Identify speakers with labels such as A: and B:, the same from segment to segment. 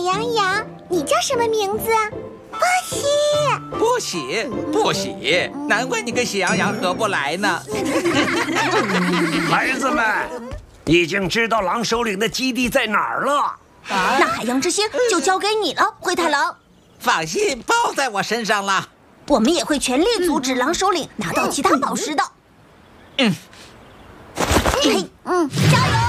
A: 羊羊，你叫什么名字？
B: 不喜，难怪你跟喜羊羊合不来呢。
C: 孩子们，已经知道狼首领的基地在哪儿了。
D: 那海洋之星就交给你了，灰太狼。
B: 放心，包在我身上了。
D: 我们也会全力阻止狼首领拿到其他宝石的。加油！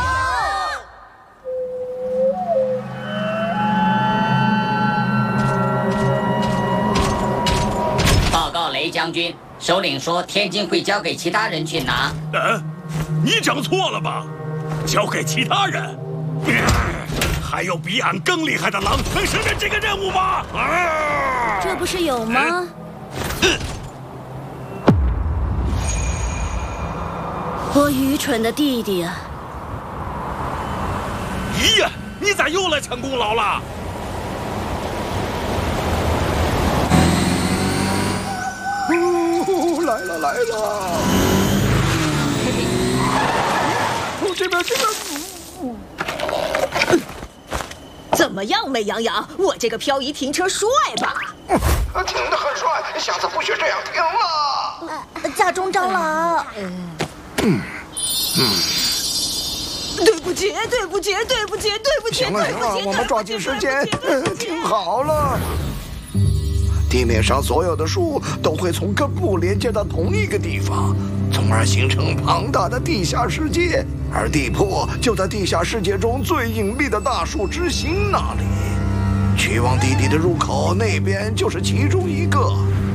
E: 报告雷将军，首领说天津会交给其他人去拿。
C: 你讲错了吧？交给其他人？还有比俺更厉害的狼能胜任这个任务吗？
D: 这不是有吗？我愚蠢的弟弟啊！
C: 咦呀，你咋又来抢功劳了？
F: 来了！这边！
G: 怎么样，美羊羊？我这个漂移停车帅吧？
F: 停得很帅，下次不许这样停了。
D: 家中长老。
G: 对不起！
F: 行了，我们抓紧时间，听好了。地面上所有的树都会从根部连接到同一个地方，从而形成庞大的地下世界，而地铺就在地下世界中最隐秘的大树之心那里。去往地底的入口那边就是其中一个。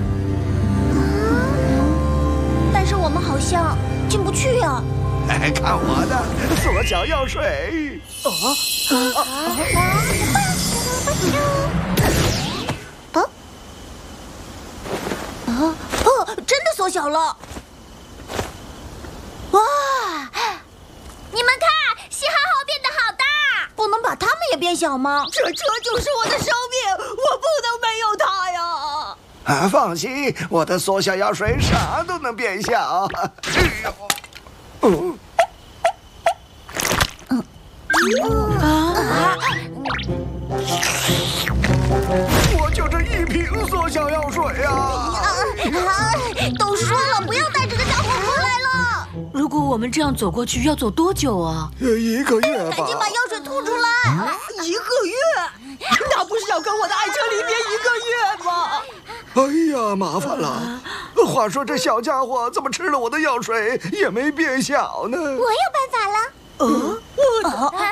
D: 但是我们好像进不去啊。
F: 看我的缩小药水！
D: 真的缩小了！哇！
A: 你们看，信号号变得好大。
D: 不能把它们也变小吗？
G: 这就是我的生命，我不能没有它呀！
F: 放心，我的缩小药水啥都能变小。我就这一瓶缩小药水啊！
D: 都说了不要带这个家伙回来了。
H: 如果我们这样走过去，要走多久啊
F: ？1个月吧。
D: 赶紧把药水吐出来
G: ！1个月？那不是要跟我的爱车离别1个月吗？
F: 哎呀，麻烦了。话说这小家伙怎么吃了我的药水也没变小呢？
A: 我有办法了。